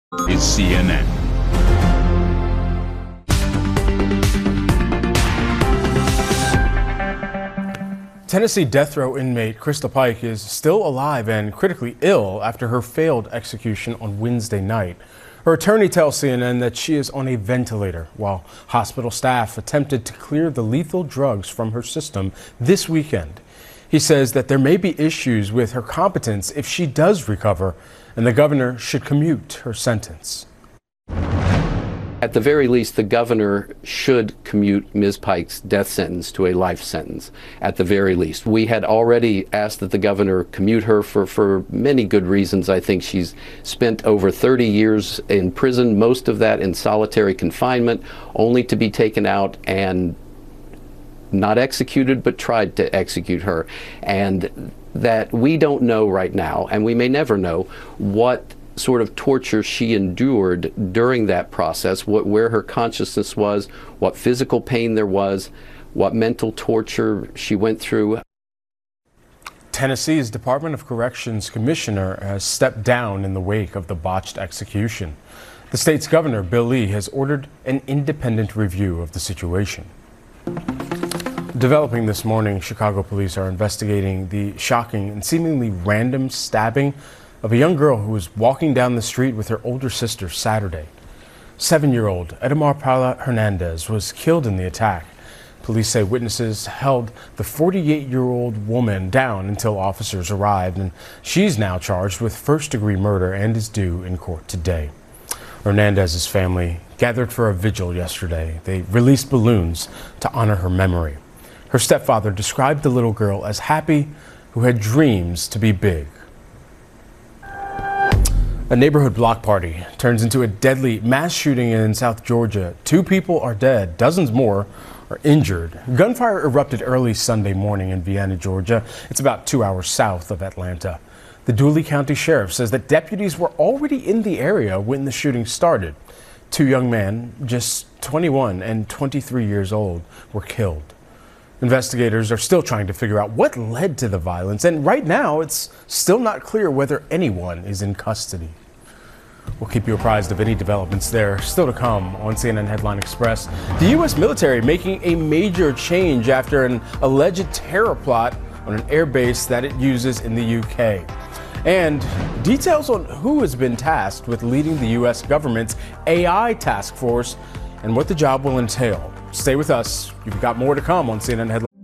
is CNN. Tennessee death row inmate Krista Pike is still alive and critically ill after her failed execution on Wednesday night. Her attorney tells CNN that she is on a ventilator while hospital staff attempted to clear the lethal drugs from her system this weekend. He says that there may be issues with her competence if she does recover, and the governor should commute her sentence. At the very least, the governor should commute Ms. Pike's death sentence to a life sentence, at the very least. We had already asked that the governor commute her for many good reasons. I think she's spent over 30 years in prison, most of that in solitary confinement, only to be taken out and not executed, but tried to execute her. And that we don't know right now, and we may never know, what sort of torture she endured during that process, where her consciousness was, what physical pain there was, what mental torture she went through. Tennessee's Department of Corrections commissioner has stepped down in the wake of the botched execution. The state's governor, Bill Lee, has ordered an independent review of the situation. Developing this morning, Chicago police are investigating the shocking and seemingly random stabbing of a young girl who was walking down the street with her older sister Saturday. 7-year-old Edamar Paula Hernandez was killed in the attack. Police say witnesses held the 48-year-old woman down until officers arrived, and she's now charged with first-degree murder and is due in court today. Hernandez's family gathered for a vigil yesterday. They released balloons to honor her memory. Her stepfather described the little girl as happy, who had dreams to be big. A neighborhood block party turns into a deadly mass shooting in South Georgia. 2 people are dead, dozens more are injured. Gunfire erupted early Sunday morning in Vienna, Georgia. It's about 2 hours south of Atlanta. The Dooley County Sheriff says that deputies were already in the area when the shooting started. 2 young men, just 21 and 23 years old, were killed. Investigators are still trying to figure out what led to the violence, and right now it's still not clear whether anyone is in custody. We'll keep you apprised of any developments there. Still to come on CNN Headline Express, the U.S. military making a major change after an alleged terror plot on an air base that it uses in the UK. And details on who has been tasked with leading the U.S. government's AI task force and what the job will entail. Stay with us. You've got more to come on CNN Headline.